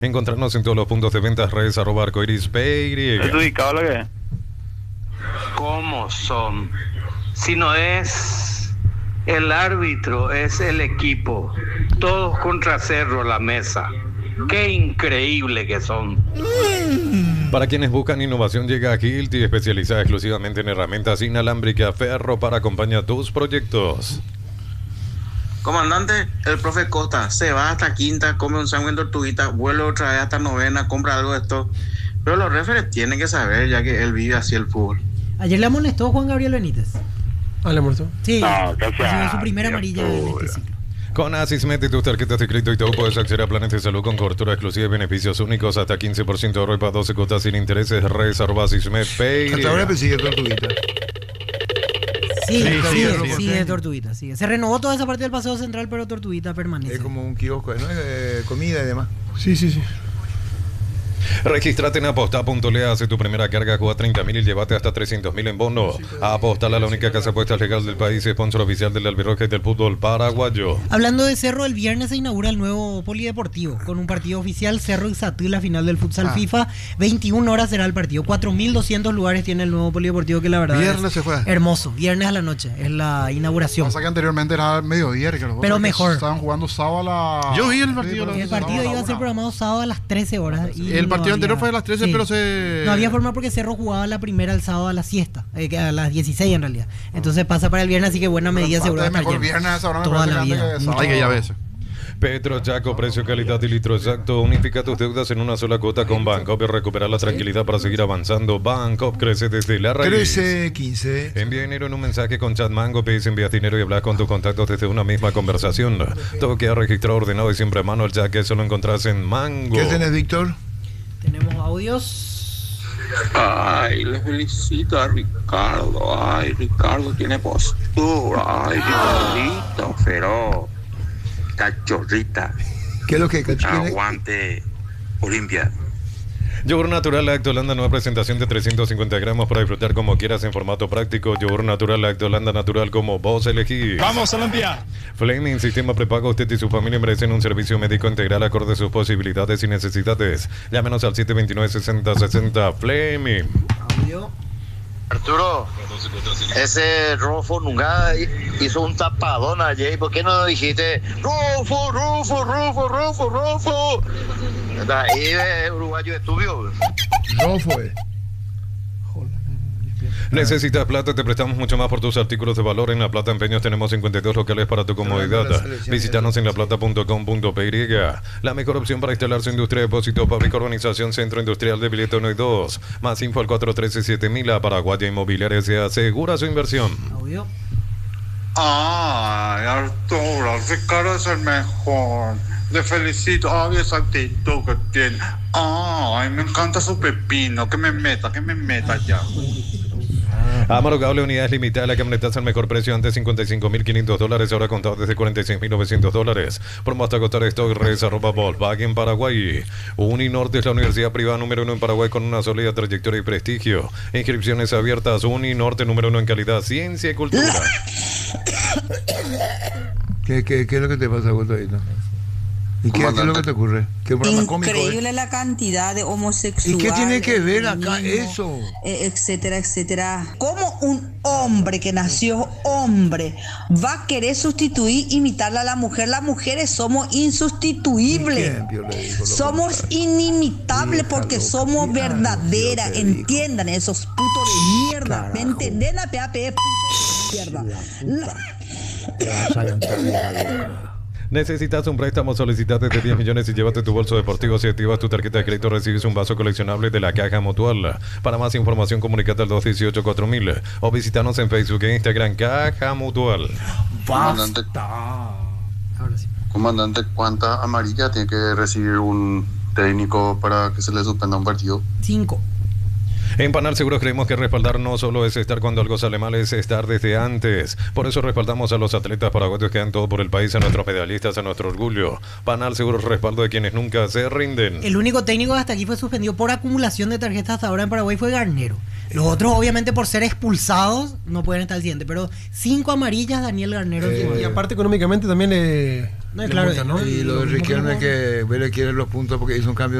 Encontrarnos en todos los puntos de ventas, redes @arcoiris.py. ¿Es ubicado lo que es? ¿Cómo son? Si no es el árbitro, es el equipo. Todos contra Cerro la mesa. Qué increíble que son. Para quienes buscan innovación, llega a Hilti, especializada exclusivamente en herramientas inalámbricas Ferro para acompañar tus proyectos. Comandante, el profe Costa se va hasta quinta, come un sándwich en tortuguita, vuelve otra vez hasta novena, compra algo de esto. Pero los referees tienen que saber, ya que él vive así el fútbol. Ayer le amonestó Juan Gabriel Benítez. Ah, ¿le molestó? Sí, No, recibió su primera amarilla en este ciclo. Con Asismet y tus tarjetas de crédito y todo puedes acceder a planes de salud con cobertura exclusiva y beneficios únicos hasta 15% de ahorro y para 12 cuotas sin intereses. Redes @Asismet.py. Hasta ahora persigue tortuguita. Sigue Tortuguita. Sigue. Se renovó toda esa parte del paseo central, pero Tortuguita permanece. Es como un kiosco, ¿no? Comida y demás. Sí. Registrate en aposta.le, hace tu primera carga, juega 30.000 y llévate hasta 300.000 en bono. Apostala, la única casa de apuestas legal del país, sponsor oficial del Albirroja y del fútbol paraguayo. Hablando de Cerro, el viernes se inaugura el nuevo polideportivo con un partido oficial, Cerro Ixatí, la final del futsal FIFA. 21 horas será el partido. 4.200 lugares tiene el nuevo polideportivo, que la verdad Viernes se juega. Hermoso. Viernes a la noche es la inauguración. Pasa que anteriormente era mediodía, pero mejor. Estaban jugando sábado a la... Yo vi el partido. El partido iba a ser programado sábado a las 13 horas. Y El partido anterior fue a las 13, sí. pero se... No había forma porque Cerro jugaba la primera el sábado a la siesta, a las 16 en realidad. Entonces pasa para el viernes, así que buena medida seguro. Mejor viernes, ahora me toda parece la vida. Hay que ya ver eso. Petro Chaco, precio, calidad y litro exacto. Unifica tus deudas en una sola cuota con Bancop y recuperar la tranquilidad para seguir avanzando. Bancop crece desde la raíz. Crece 15. Envía dinero en un mensaje con Chat Mango, pedís, envías dinero y hablas con tus contactos desde una misma conversación. Todo queda registrado, ordenado y siempre a mano. El chat que eso lo encontrás en Mango. ¿Qué tenés, Víctor? Tenemos audios. Ay, le felicito a Ricardo. Ay, Ricardo tiene postura. Ay, Ricardito, pero cachorrita. ¿Qué es lo que tiene? Aguante, Olimpia. Yogur Natural Lactolanda, nueva presentación de 350 gramos para disfrutar como quieras en formato práctico. Yogur Natural Lactolanda, natural como vos elegís. ¡Vamos, Olimpia! Flaming Sistema Prepago. Usted y su familia merecen un servicio médico integral acorde a sus posibilidades y necesidades. Llámenos al 729-6060. Flaming. Audio. Arturo, ese Rufo nunca hizo un tapadón ayer. ¿Por qué no dijiste Rufo? Ahí de uruguayo estudio. Rofo. ¿Necesitas plata? Te prestamos mucho más por tus artículos de valor. En La Plata Empeños tenemos 52 locales para tu comodidad. Visítanos en laplata.com.py. La mejor opción para instalar su industria de depósito, fábrica, urbanización, centro industrial de Billete 1 y 2. Más info al 413-7000. Paraguaya Inmobiliaria se asegura su inversión. Audio. Ay, Arturo, Ricardo es el mejor. Le felicito. Ay, esa actitud que tiene. Ay, me encanta su pepino. Que me meta ya. Amaro Cable, unidades limitadas. La camioneta al mejor precio, antes $55.500, ahora contado desde $46.900. Promo hasta costar stock. Redes @Volkswagen Paraguay. Uninorte es la universidad privada número 1 en Paraguay con una sólida trayectoria y prestigio. Inscripciones abiertas. Uninorte número 1 en calidad, ciencia y cultura. ¿Qué es lo que te pasa, Gustavo? ¿Y qué es lo que te ocurre? ¿Qué programa cómico es? Increíble la cantidad de homosexuales. ¿Y qué tiene que ver acá eso? Etcétera, etcétera. ¿Cómo un hombre que nació hombre va a querer sustituir, imitarle a la mujer? Las mujeres somos insustituibles. Somos inimitables porque somos verdaderas. Entiendan esos putos de mierda. ¿Me entienden? La PAP puto de mierda. ¿Necesitas un préstamo? Solicita desde 10 millones y llévate tu bolso deportivo. Si activas tu tarjeta de crédito, recibes un vaso coleccionable de la Caja Mutual. Para más información, comunícate al 218-4000 o visítanos en Facebook e Instagram. Caja Mutual. Comandante, ¿cuánta amarilla tiene que recibir un técnico para que se le suspenda un partido? 5. En Panal Seguros creemos que respaldar no solo es estar cuando algo sale mal, es estar desde antes. Por eso respaldamos a los atletas paraguayos que dan todo por el país, a nuestros medallistas, a nuestro orgullo. Panal Seguros, respaldo de quienes nunca se rinden. El único técnico que hasta aquí fue suspendido por acumulación de tarjetas hasta ahora en Paraguay fue Garnero. Los otros, obviamente, por ser expulsados, no pueden estar al siguiente. Pero 5 amarillas, Daniel Garnero. Y aparte, económicamente también le claro, multan, ¿no? Y lo de Riquelme que Vélez quiere los puntos porque hizo un cambio